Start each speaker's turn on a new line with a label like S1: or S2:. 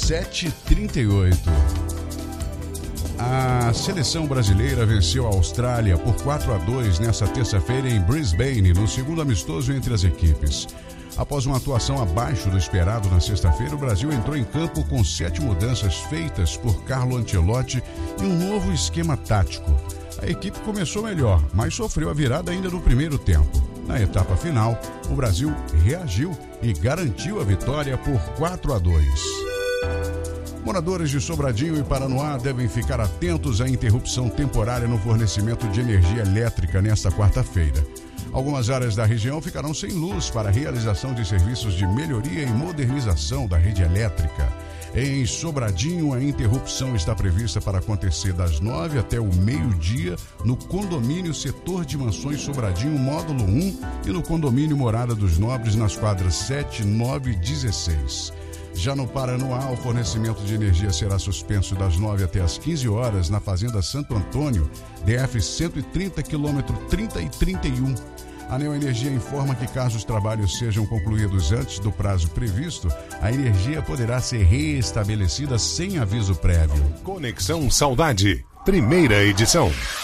S1: 7h38. A seleção brasileira venceu a Austrália por 4-2 nesta terça-feira em Brisbane, no segundo amistoso entre as equipes. Após uma atuação abaixo do esperado na sexta-feira, o Brasil entrou em campo com 7 mudanças feitas por Carlo Ancelotti e um novo esquema tático. A equipe começou melhor, mas sofreu a virada ainda no primeiro tempo. Na etapa final, o Brasil reagiu e garantiu a vitória por 4-2. Moradores de Sobradinho e Paranoá devem ficar atentos à interrupção temporária no fornecimento de energia elétrica nesta quarta-feira. Algumas áreas da região ficarão sem luz para a realização de serviços de melhoria e modernização da rede elétrica. Em Sobradinho, a interrupção está prevista para acontecer das 9 até o meio-dia no condomínio Setor de Mansões Sobradinho, módulo 1, e no condomínio Morada dos Nobres, nas quadras 7, 9 e 16. Já no Paranoá, o fornecimento de energia será suspenso das 9 até as 15 horas na Fazenda Santo Antônio, DF 130, quilômetro 30 e 31. A Neoenergia informa que caso os trabalhos sejam concluídos antes do prazo previsto, a energia poderá ser reestabelecida sem aviso prévio.
S2: Conexão Saudade, primeira edição.